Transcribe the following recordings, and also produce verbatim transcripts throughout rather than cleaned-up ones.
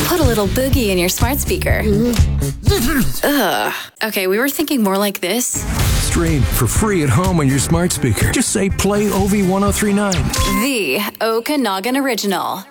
Put a little boogie in your smart speaker. Ugh. Okay, we were thinking more like this. Stream for free at home on your smart speaker. Just say play O V ten thirty-nine. The Okanagan Original.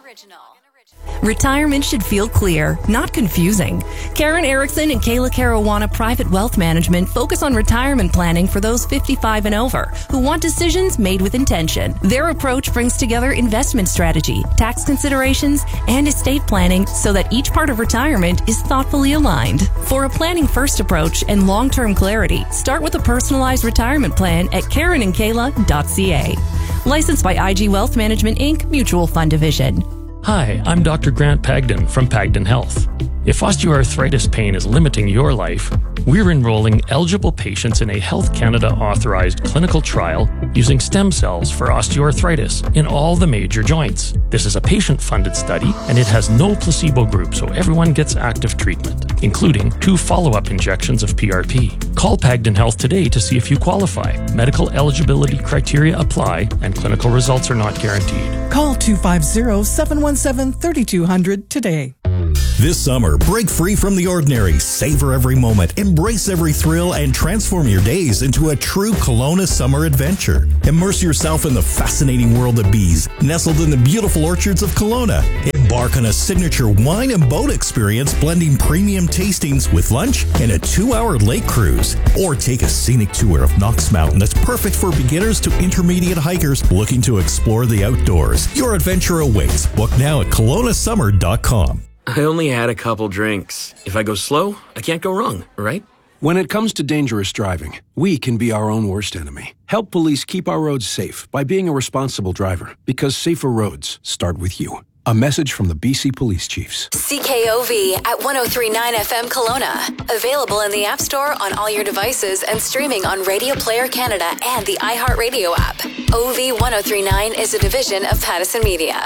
Retirement should feel clear, not confusing. Karen Erickson and Kayla Caruana Private Wealth Management focus on retirement planning for those fifty-five and over who want decisions made with intention. Their approach brings together investment strategy, tax considerations, and estate planning so that each part of retirement is thoughtfully aligned. For a planning-first approach and long-term clarity, start with a personalized retirement plan at karen and kayla dot c a. Licensed by I G Wealth Management, Incorporated. Mutual Fund Division. Hi, I'm Doctor Grant Pagden from Pagden Health. If osteoarthritis pain is limiting your life, we're enrolling eligible patients in a Health Canada authorized clinical trial using stem cells for osteoarthritis in all the major joints. This is a patient-funded study and it has no placebo group, so everyone gets active treatment, including two follow-up injections of P R P. Call Pagden Health today to see if you qualify. Medical eligibility criteria apply and clinical results are not guaranteed. Call two five zero, seven one seven, three two zero zero today. This summer, break free from the ordinary, savor every moment, embrace every thrill, and transform your days into a true Kelowna summer adventure. Immerse yourself in the fascinating world of bees, nestled in the beautiful orchards of Kelowna. Embark on a signature wine and boat experience, blending premium tastings with lunch and a two-hour lake cruise. Or take a scenic tour of Knox Mountain that's perfect for beginners to intermediate hikers looking to explore the outdoors. Your adventure awaits. Book now at kelowna summer dot com. I only had a couple drinks. If I go slow, I can't go wrong, right? When it comes to dangerous driving, we can be our own worst enemy. Help police keep our roads safe by being a responsible driver, because safer roads start with you. A message from the B C Police Chiefs. C K O V at one oh three point nine F M Kelowna. Available in the App Store on all your devices and streaming on Radio Player Canada and the iHeartRadio app. O V ten thirty-nine is a division of Pattison Media.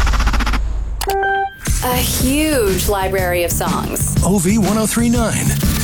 A huge library of songs. O V ten thirty-nine.